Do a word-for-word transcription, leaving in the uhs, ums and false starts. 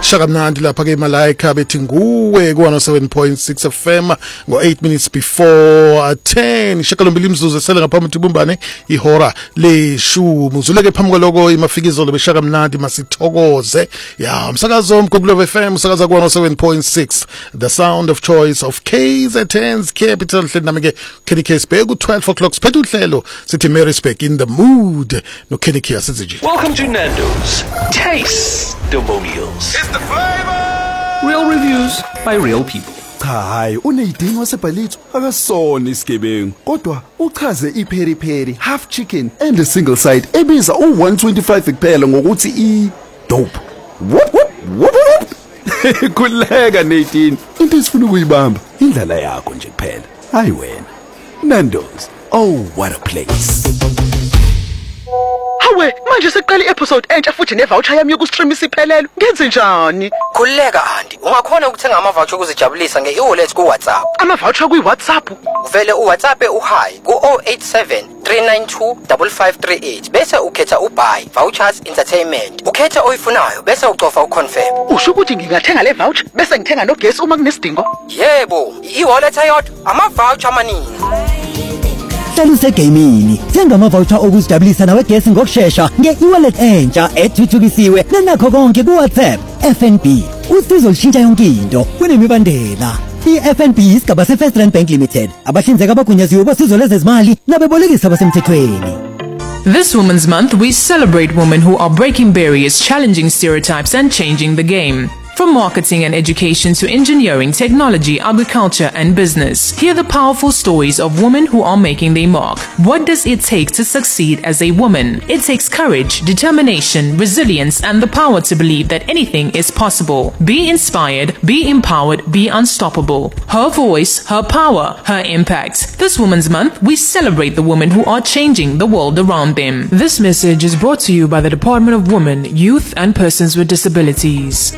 Shaka mnandi lapha ke Malaika bethi nguwe ku one oh seven point six F M ngo eight minutes before ten. Shakalombili imzuzu esele ngaphambi tibumbane ihora leshumi. Uzuleke phambi kwaloko imafikizo lebeshaka mnandi masithokoze. Ya umsakazo mgugulu F M umsakazo ku one oh seven point six. The sound of choice of K Z N's Capital hlendame ke Kenny K Sibheka twelve o'clock siphethe uhlelo sithi Mary's in the mood no Kenny K asizije. Welcome to Nando's Taste Domonials. It's the flavor. Real reviews by real people. Cha hayi uneyidini wasebhalitho akasona isigebengu kodwa uchaze ipheri pheri half chicken and a single side ebiza u one twenty-five kuphela ngokuthi I dope. What what what? Kuleka neyidini into esifuna ukuyibamba indlela yakho nje kuphela. Hayi wena. Nando's. Oh what a place. Hawe manje seqala i-episode entsha futhi ne-voucher yami yoku-stream isiphelele ngenze njani? Khuleka Andy, ungakhona ukuthenga ama-voucher ukuzijabulisa nge-e-wallet ku-WhatsApp. Ama-voucher kwi-WhatsApp? Uvele u-WhatsApp u-hi ku zero eight seven three nine two five five three eight bese ukhetha u-buy vouchers entertainment. Ukhetha oyifunayo bese ucofa u-confirm. Usho ukuthi ngingathenga le voucher bese ngithenga nogesi uma kunesidingo? Yebo, i-e-wallet ayodwa ama-voucher amaningi. Hlala usegamini thenga ama-voucher okuzijabulisa nawe gesi ngokushesha nge-e-wallet entsha ethuthukisiwe nanakho konke ku-WhatsApp. F N B usizo lishintsha yonke into kunemibandela. I-F N B isigaba se-First Rand Bank Limited abahlinzeka abagunyaziwe bosizo lezezimali nabebolekisi abasemthethweni. This Women's Month, we celebrate women who are breaking barriers, challenging stereotypes and changing the game. From marketing and education to engineering, technology, agriculture and business. Hear the powerful stories of women who are making their mark. What does it take to succeed as a woman? It takes courage, determination, resilience and the power to believe that anything is possible. Be inspired, be empowered, be unstoppable. Her voice, her power, her impact. This Women's Month, we celebrate the women who are changing the world around them. This message is brought to you by the Department of Women, Youth and Persons with Disabilities.